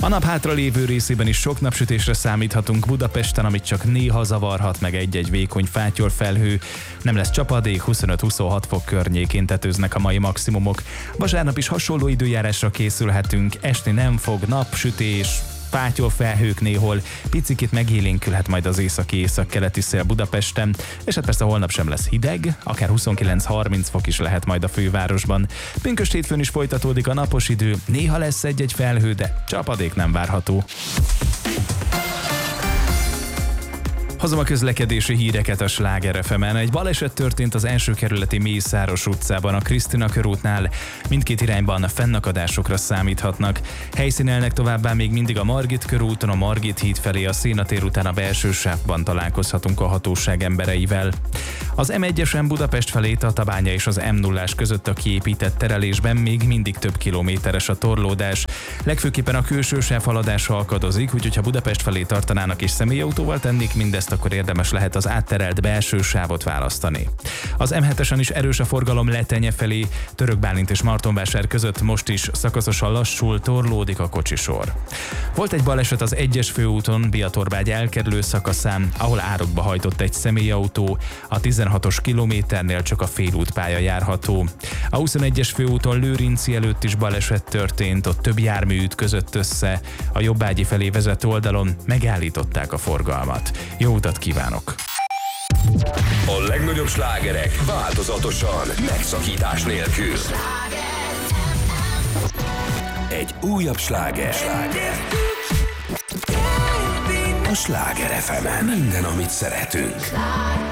A nap hátralévő részében is sok napsütésre számíthatunk Budapesten, amit csak néha zavarhat meg egy-egy vékony fátyolfelhő. Nem lesz csapadék, 25-26 fok környékén tetőznek a mai maximumok. Vasárnap is hasonló időjárásra készülhetünk, esni nem fog, napsütés, fátyolfelhők néhol, picikét megélénkülhet majd az északi-északkeleti szél Budapesten, és hát persze holnap sem lesz hideg, akár 29-30 fok is lehet majd a fővárosban. Pünkösd hétfőn is folytatódik a napos idő, néha lesz egy-egy felhő, de csapadék nem várható. Hozom a közlekedési híreket a Sláger FM-en. Egy baleset történt az első kerületi Mészáros utcában, a Krisztina körútnál. Mindkét irányban fennakadásokra számíthatnak. Helyszínelnek továbbá még mindig a Margit körúton, a Margit híd felé, a Széna tér után a belső sávban találkozhatunk a hatóság embereivel. Az M1-esen Budapest felé Tatabánya és az M0-ás között a kiépített terelésben még mindig több kilométeres a torlódás. Legfőképpen a külső sáv haladása akadozik, úgyhogy ha Budapest felé tartanának és személyautóval tennék mindezt, akkor érdemes lehet az átterelt belső sávot választani. Az M7-esen is erős a forgalom Letenye felé, Török Bálint és Martonvásár között most is szakaszosan lassul, torlódik a kocsisor. Volt egy baleset az 1-es főúton, Biatorbágy elkerülő szakaszán, ahol árokba hajtott egy személyautó, a 16-os kilométernél csak a félútpálya járható. A 21-es főúton Lőrinci előtt is baleset történt, ott több jármű ütközött össze, a Jobbágyi felé vezető oldalon megállították a forgalmat. Jó utat kívánok! A legnagyobb slágerek változatosan, megszakítás nélkül. Egy újabb sláger. A Sláger FM-en minden, amit szeretünk.